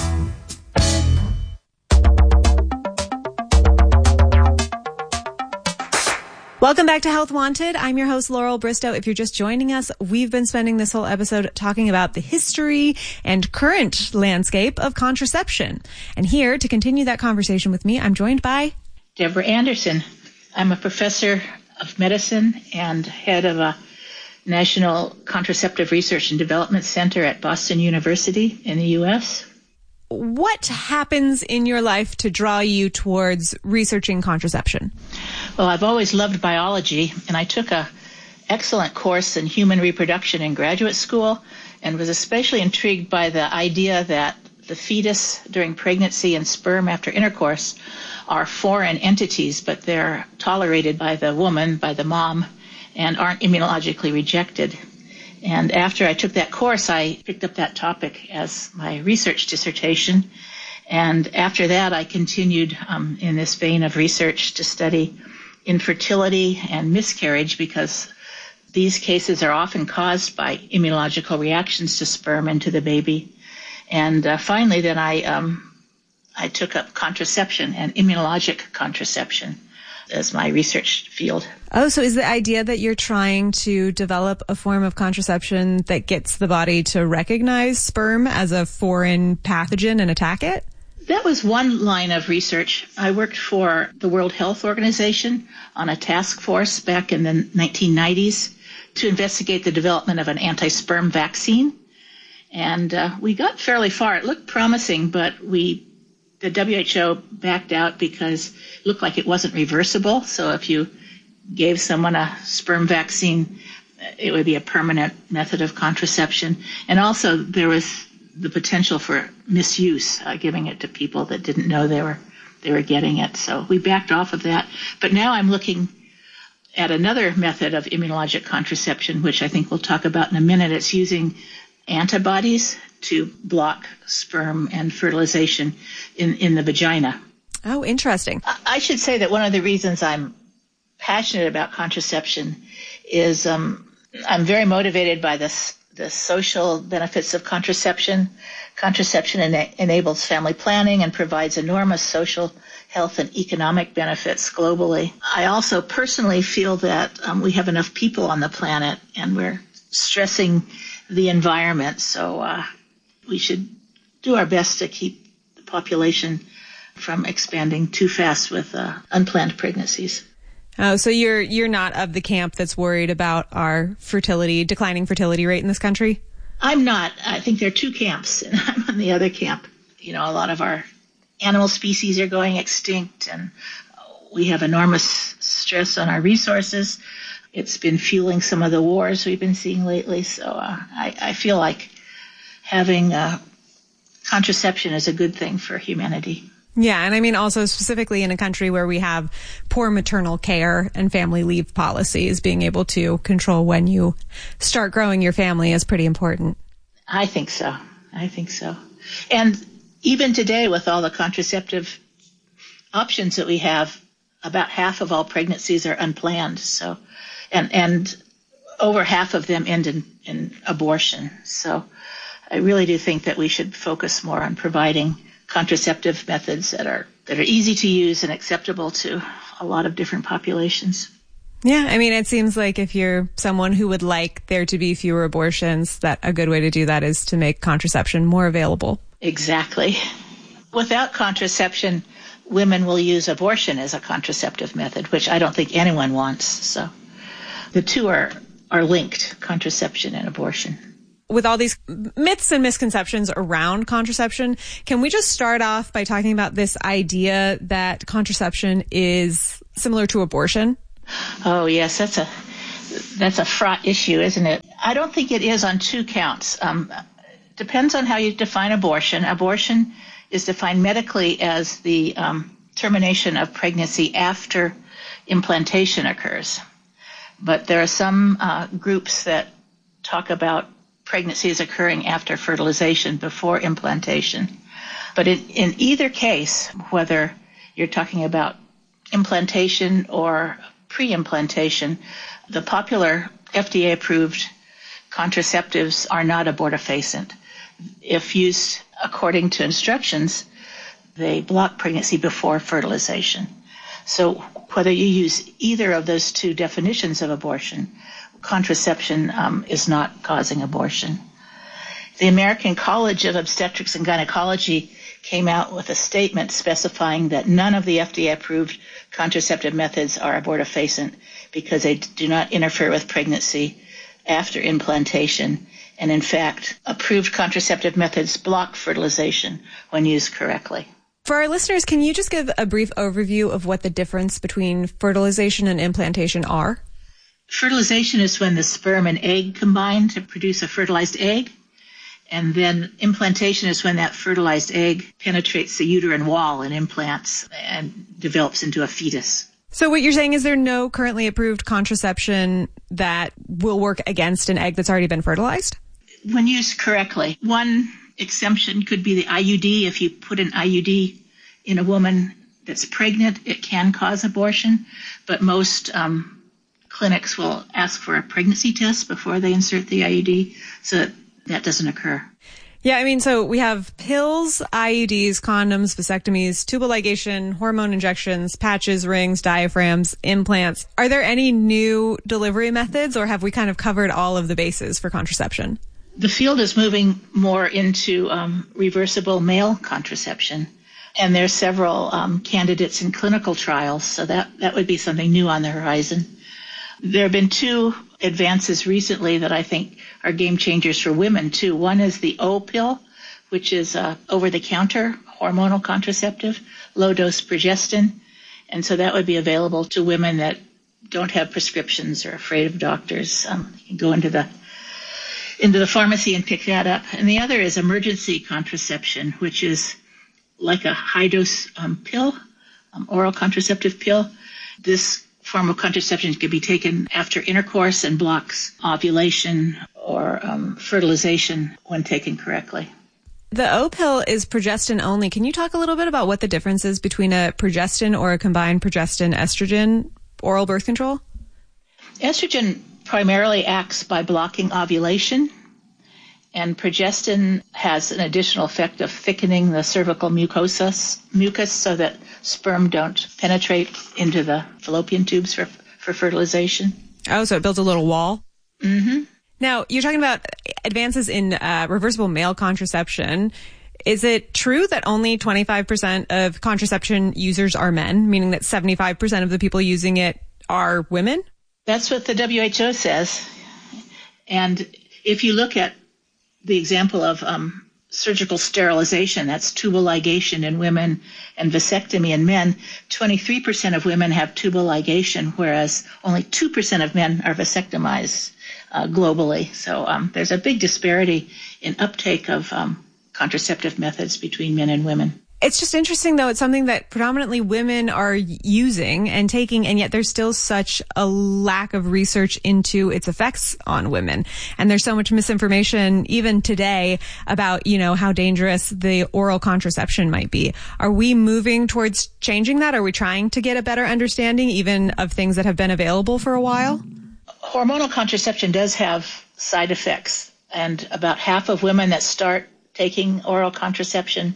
Speaker 6: Welcome back to Health Wanted. I'm your host, Laurel Bristow. If you're just joining us, we've been spending this whole episode talking about the history and current landscape of contraception. And here to continue that conversation with me, I'm joined by
Speaker 10: Deborah Anderson. I'm a professor of medicine and head of a National Contraceptive Research and Development Center at Boston University in the U.S.
Speaker 6: What happens in your life to draw you towards researching contraception?
Speaker 10: Well, I've always loved biology, and I took an excellent course in human reproduction in graduate school and was especially intrigued by the idea that the fetus during pregnancy and sperm after intercourse are foreign entities, but they're tolerated by the woman, by the mom, and aren't immunologically rejected. And after I took that course, I picked up that topic as my research dissertation. And after that, I continued in this vein of research to study infertility and miscarriage, because these cases are often caused by immunological reactions to sperm and to the baby. And finally, then I took up contraception and immunologic contraception as my research field.
Speaker 6: Oh, so is the idea that you're trying to develop a form of contraception that gets the body to recognize sperm as a foreign pathogen and attack it?
Speaker 10: That was one line of research. I worked for the World Health Organization on a task force back in the 1990s to investigate the development of an anti-sperm vaccine. And we got fairly far. It looked promising, but the WHO backed out because it looked like it wasn't reversible. So if you gave someone a sperm vaccine, it would be a permanent method of contraception. And also there was the potential for misuse, giving it to people that didn't know they were getting it. So we backed off of that. But now I'm looking at another method of immunologic contraception, which I think we'll talk about in a minute. It's using antibodies to block sperm and fertilization in the vagina.
Speaker 6: Oh, interesting.
Speaker 10: I should say that one of the reasons I'm passionate about contraception is I'm very motivated by the social benefits of contraception. Contraception enables family planning and provides enormous social, health, and economic benefits globally. I also personally feel that we have enough people on the planet and we're stressing the environment, so we should do our best to keep the population from expanding too fast with unplanned pregnancies.
Speaker 6: Oh, so you're not of the camp that's worried about our declining fertility rate in this country?
Speaker 10: I'm not. I think there are two camps, and I'm on the other camp. You know, a lot of our animal species are going extinct, and we have enormous stress on our resources. It's been fueling some of the wars we've been seeing lately, so I feel like having contraception is a good thing for humanity.
Speaker 6: Yeah, and I mean also specifically in a country where we have poor maternal care and family leave policies, being able to control when you start growing your family is pretty important.
Speaker 10: I think so. And even today, with all the contraceptive options that we have, about half of all pregnancies are unplanned. So, and over half of them end in abortion. So I really do think that we should focus more on providing contraceptive methods that are that are easy to use and acceptable to a lot of different populations.
Speaker 6: Yeah, I mean, it seems like if you're someone who would like there to be fewer abortions, that a good way to do that is to make contraception more available.
Speaker 10: Exactly. Without contraception, women will use abortion as a contraceptive method, which I don't think anyone wants. So the two are linked, contraception and abortion.
Speaker 6: With all these myths and misconceptions around contraception, can we just start off by talking about this idea that contraception is similar to abortion?
Speaker 10: Oh, yes, that's a fraught issue, isn't it? I don't think it is on two counts. Depends on how you define abortion. Abortion is defined medically as the termination of pregnancy after implantation occurs. But there are some groups that talk about pregnancies occurring after fertilization, before implantation. But in either case, whether you're talking about implantation or pre-implantation, the popular FDA-approved contraceptives are not abortifacient. If used according to instructions, they block pregnancy before fertilization. So whether you use either of those two definitions of abortion, contraception is not causing abortion. The American College of Obstetrics and Gynecology came out with a statement specifying that none of the FDA-approved contraceptive methods are abortifacient because they do not interfere with pregnancy after implantation. And in fact, approved contraceptive methods block fertilization when used correctly.
Speaker 6: For our listeners, can you just give a brief overview of what the difference between fertilization and implantation are?
Speaker 10: Fertilization is when the sperm and egg combine to produce a fertilized egg. And then implantation is when that fertilized egg penetrates the uterine wall and implants and develops into a fetus.
Speaker 6: So what you're saying is there no currently approved contraception that will work against an egg that's already been fertilized?
Speaker 10: When used correctly. One exemption could be the IUD. If you put an IUD in a woman that's pregnant, it can cause abortion. But most clinics will ask for a pregnancy test before they insert the IUD, so that doesn't occur.
Speaker 6: Yeah, I mean, so we have pills, IUDs, condoms, vasectomies, tubal ligation, hormone injections, patches, rings, diaphragms, implants. Are there any new delivery methods, or have we kind of covered all of the bases for contraception?
Speaker 10: The field is moving more into reversible male contraception, and there's several candidates in clinical trials, so that would be something new on the horizon. There have been two advances recently that I think are game changers for women too. One is the O pill, which is over-the-counter hormonal contraceptive, low-dose progestin, and so that would be available to women that don't have prescriptions or are afraid of doctors. You can go into the pharmacy and pick that up. And the other is emergency contraception, which is like a high-dose pill, oral contraceptive pill. This form of contraception can be taken after intercourse and blocks ovulation or fertilization when taken correctly.
Speaker 6: The O pill is progestin only. Can you talk a little bit about what the difference is between a progestin or a combined progestin-estrogen oral birth control?
Speaker 10: Estrogen primarily acts by blocking ovulation, and progestin has an additional effect of thickening the cervical mucus so that sperm don't penetrate into the fallopian tubes for fertilization. Oh,
Speaker 6: so it builds a little wall?
Speaker 10: Mm-hmm.
Speaker 6: Now, you're talking about advances in reversible male contraception. Is it true that only 25% of contraception users are men, meaning that 75% of the people using it are women?
Speaker 10: That's what the WHO says. And if you look at the example of surgical sterilization, that's tubal ligation in women and vasectomy in men, 23% of women have tubal ligation, whereas only 2% of men are vasectomized globally. So there's a big disparity in uptake of contraceptive methods between men and women.
Speaker 6: It's just interesting, though. It's something that predominantly women are using and taking, and yet there's still such a lack of research into its effects on women. And there's so much misinformation, even today, about, how dangerous the oral contraception might be. Are we moving towards changing that? Are we trying to get a better understanding, even of things that have been available for a while?
Speaker 10: Hormonal contraception does have side effects, and about half of women that start taking oral contraception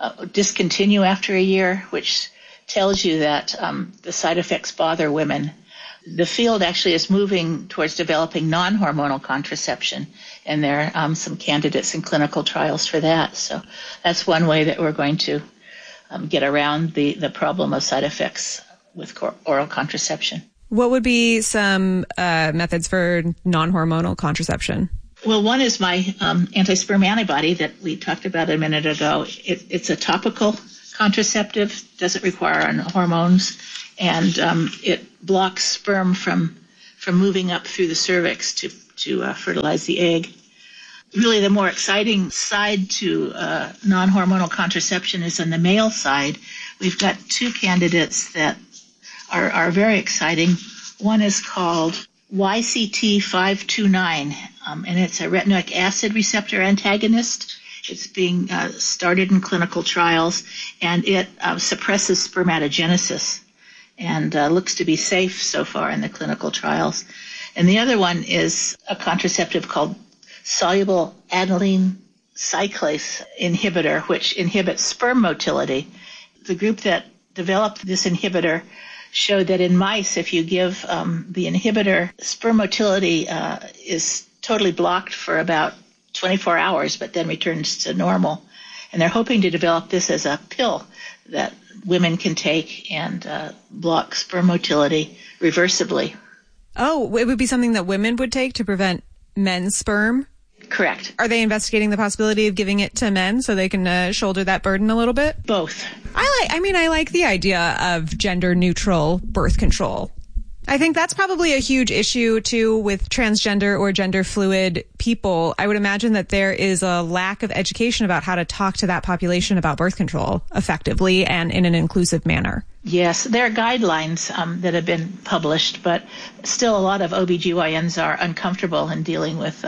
Speaker 10: discontinue after a year, which tells you that the side effects bother women. The field actually is moving towards developing non-hormonal contraception, and there are some candidates in clinical trials for that. So that's one way that we're going to get around the problem of side effects with oral contraception.
Speaker 11: What would be some methods for non-hormonal contraception?
Speaker 10: Well, one is my anti-sperm antibody that we talked about a minute ago. It's a topical contraceptive, doesn't require hormones, and it blocks sperm from moving up through the cervix to fertilize the egg. Really, the more exciting side to non-hormonal contraception is on the male side. We've got two candidates that are very exciting. One is called YCT529, and it's a retinoic acid receptor antagonist. It's being started in clinical trials, and it suppresses spermatogenesis and looks to be safe so far in the clinical trials. And the other one is a contraceptive called soluble adenylene cyclase inhibitor, which inhibits sperm motility. The group that developed this inhibitor showed that in mice, if you give the inhibitor, sperm motility is totally blocked for about 24 hours, but then returns to normal. And they're hoping to develop this as a pill that women can take and block sperm motility reversibly.
Speaker 11: Oh, it would be something that women would take to prevent men's sperm?
Speaker 10: Correct.
Speaker 11: Are they investigating the possibility of giving it to men so they can shoulder that burden a little bit?
Speaker 10: Both.
Speaker 11: I like the idea of gender neutral birth control. I think that's probably a huge issue too with transgender or gender fluid people. I would imagine that there is a lack of education about how to talk to that population about birth control effectively and in an inclusive manner.
Speaker 10: Yes, there are guidelines that have been published, but still a lot of OBGYNs are uncomfortable in dealing with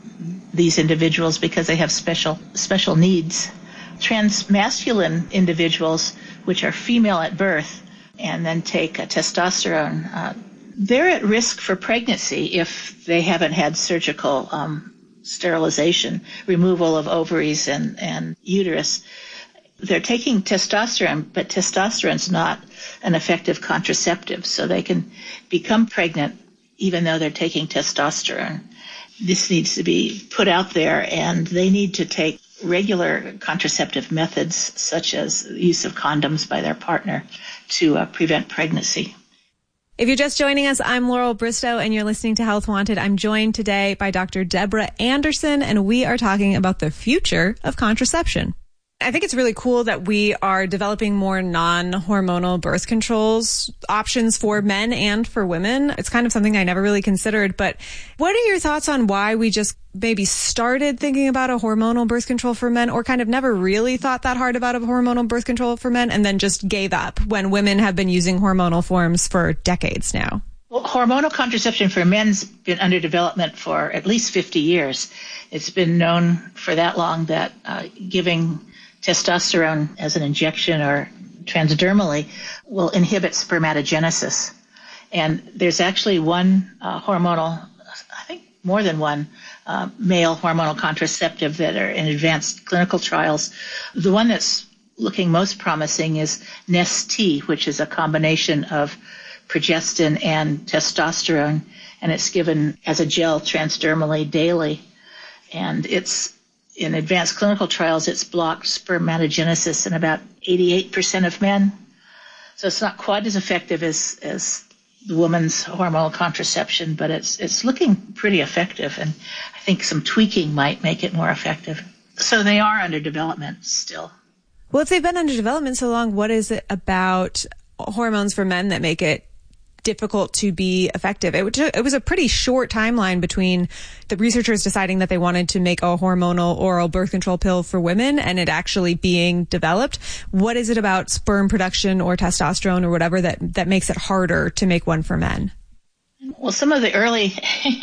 Speaker 10: these individuals because they have special needs. Transmasculine individuals, which are female at birth and then take testosterone, they're at risk for pregnancy if they haven't had surgical sterilization, removal of ovaries and uterus. They're taking testosterone, but testosterone's not an effective contraceptive, so they can become pregnant even though they're taking testosterone. This needs to be put out there, and they need to take regular contraceptive methods, such as the use of condoms by their partner, to prevent pregnancy.
Speaker 11: If you're just joining us, I'm Laurel Bristow, and you're listening to Health Wanted. I'm joined today by Dr. Deborah Anderson, and we are talking about the future of contraception. I think it's really cool that we are developing more non-hormonal birth controls options for men and for women. It's kind of something I never really considered, but what are your thoughts on why we just maybe started thinking about a hormonal birth control for men, or kind of never really thought that hard about a hormonal birth control for men and then just gave up when women have been using hormonal forms for decades now?
Speaker 10: Well, hormonal contraception for men's been under development for at least 50 years. It's been known for that long that giving testosterone as an injection or transdermally will inhibit spermatogenesis. And there's actually one hormonal, I think more than one, male hormonal contraceptive that are in advanced clinical trials. The one that's looking most promising is Nest-T, which is a combination of progestin and testosterone, and it's given as a gel transdermally daily. And it's in advanced clinical trials, it's blocked spermatogenesis in about 88% of men. So it's not quite as effective as the woman's hormonal contraception, but it's looking pretty effective, and I think some tweaking might make it more effective. So they are under development still.
Speaker 11: Well, if they've been under development so long, what is it about hormones for men that make it difficult to be effective? It was a pretty short timeline between the researchers deciding that they wanted to make a hormonal oral birth control pill for women and it actually being developed. What is it about sperm production or testosterone or whatever that makes it harder to make one for men?
Speaker 10: Well, some of the early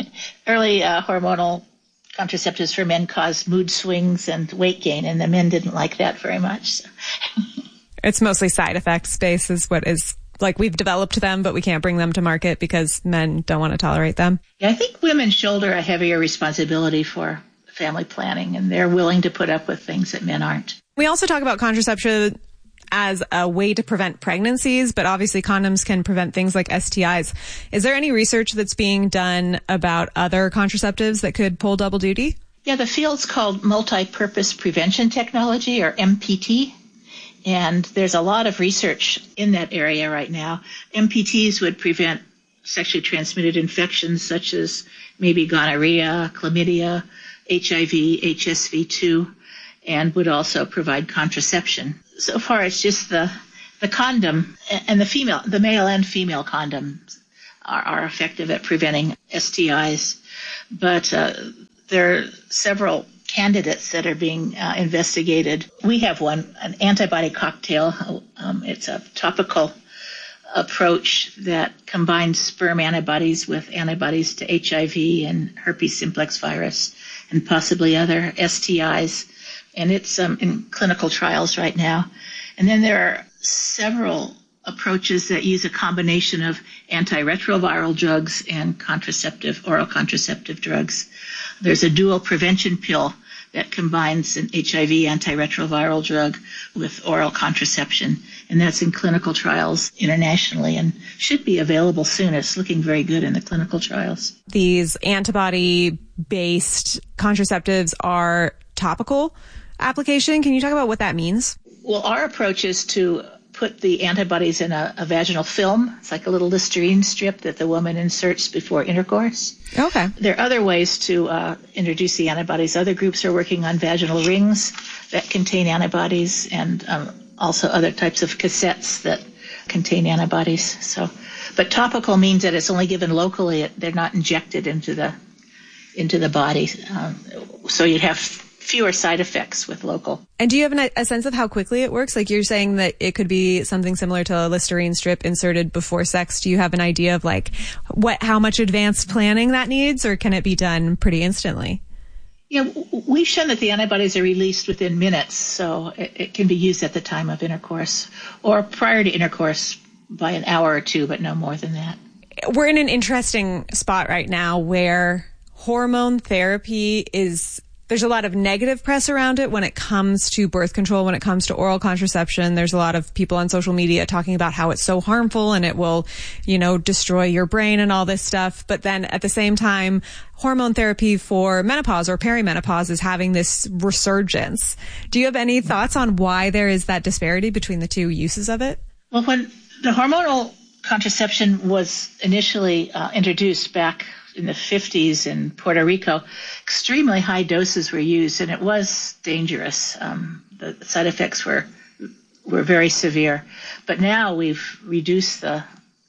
Speaker 10: hormonal contraceptives for men caused mood swings and weight gain, and the men didn't like that very much. So.
Speaker 11: It's mostly side effects based is what is. Like, we've developed them, but we can't bring them to market because men don't want to tolerate them.
Speaker 10: Yeah, I think women shoulder a heavier responsibility for family planning, and they're willing to put up with things that men aren't.
Speaker 11: We also talk about contraception as a way to prevent pregnancies, but obviously condoms can prevent things like STIs. Is there any research that's being done about other contraceptives that could pull double duty?
Speaker 10: Yeah, the field's called multi-purpose prevention technology, or MPT. And there's a lot of research in that area right now. MPTs would prevent sexually transmitted infections such as maybe gonorrhea, chlamydia, HIV, HSV2, and would also provide contraception. So far, it's just the condom and the male and female condoms are effective at preventing STIs. But there are several candidates that are being investigated. We have one, an antibody cocktail. It's a topical approach that combines sperm antibodies with antibodies to HIV and herpes simplex virus and possibly other STIs. And it's in clinical trials right now. And then there are several approaches that use a combination of antiretroviral drugs and oral contraceptive drugs. There's a dual prevention pill that combines an HIV antiretroviral drug with oral contraception, and that's in clinical trials internationally and should be available soon. It's looking very good in the clinical trials.
Speaker 11: These antibody-based contraceptives are topical application. Can you talk about what that means?
Speaker 10: Well, our approach is to put the antibodies in a vaginal film. It's like a little Listerine strip that the woman inserts before intercourse.
Speaker 11: Okay.
Speaker 10: There are other ways to introduce the antibodies. Other groups are working on vaginal rings that contain antibodies, and also other types of cassettes that contain antibodies. But topical means that it's only given locally. They're not injected into the body. So you'd have fewer side effects with local.
Speaker 11: And do you have a sense of how quickly it works? Like you're saying that it could be something similar to a Listerine strip inserted before sex. Do you have an idea of how much advanced planning that needs, or can it be done pretty instantly?
Speaker 10: Yeah, we've shown that the antibodies are released within minutes, so it can be used at the time of intercourse or prior to intercourse by an hour or two, but no more than that.
Speaker 11: We're in an interesting spot right now where hormone therapy there's a lot of negative press around it when it comes to birth control, when it comes to oral contraception. There's a lot of people on social media talking about how it's so harmful and it will, destroy your brain and all this stuff. But then at the same time, hormone therapy for menopause or perimenopause is having this resurgence. Do you have any thoughts on why there is that disparity between the two uses of it?
Speaker 10: Well, when the hormonal contraception was initially introduced back in the 50s in Puerto Rico, extremely high doses were used, and it was dangerous. The side effects were very severe. But now we've reduced the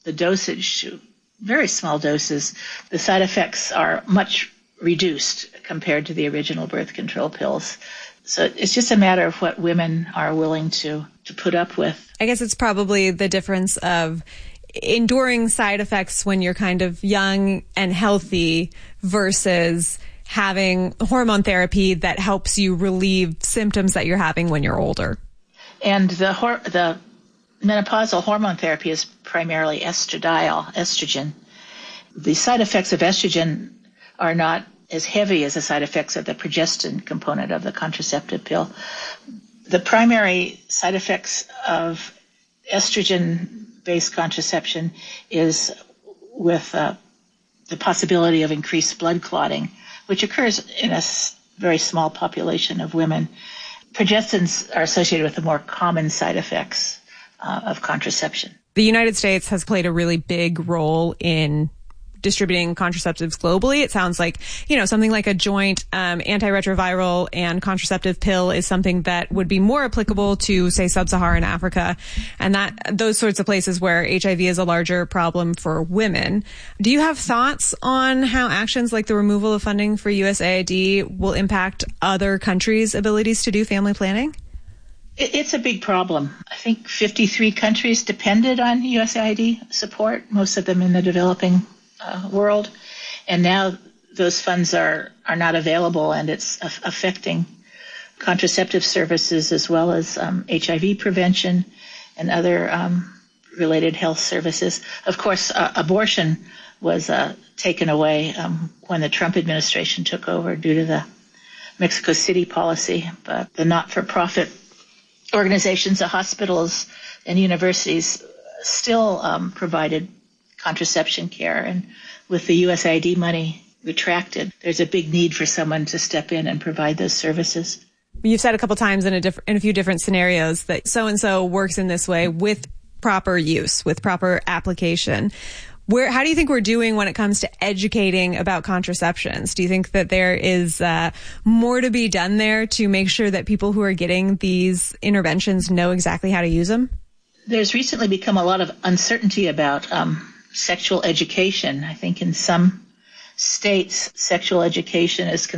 Speaker 10: dosage to very small doses. The side effects are much reduced compared to the original birth control pills. So it's just a matter of what women are willing to put up with.
Speaker 11: I guess it's probably the difference of enduring side effects when you're kind of young and healthy versus having hormone therapy that helps you relieve symptoms that you're having when you're older.
Speaker 10: And the menopausal hormone therapy is primarily estrogen. The side effects of estrogen are not as heavy as the side effects of the progestin component of the contraceptive pill. The primary side effects of estrogen-based contraception is with the possibility of increased blood clotting, which occurs in a very small population of women. Progestins are associated with the more common side effects of contraception.
Speaker 11: The United States has played a really big role in distributing contraceptives globally. It sounds like, something like a joint antiretroviral and contraceptive pill is something that would be more applicable to, say, sub-Saharan Africa, and those sorts of places where HIV is a larger problem for women. Do you have thoughts on how actions like the removal of funding for USAID will impact other countries' abilities to do family planning?
Speaker 10: It's a big problem. I think 53 countries depended on USAID support, most of them in the developing world, and now those funds are not available, and it's affecting contraceptive services as well as HIV prevention and other related health services. Of course, abortion was taken away when the Trump administration took over due to the Mexico City policy, but the not-for-profit organizations, the hospitals and universities still provided contraception care. And with the USAID money retracted, there's a big need for someone to step in and provide those services.
Speaker 11: You've said a couple times in a few different scenarios that so-and-so works in this way with proper use, with proper application. How do you think we're doing when it comes to educating about contraceptions? Do you think that there is more to be done there to make sure that people who are getting these interventions know exactly how to use them?
Speaker 10: There's recently become a lot of uncertainty about sexual education. I think in some states, sexual education is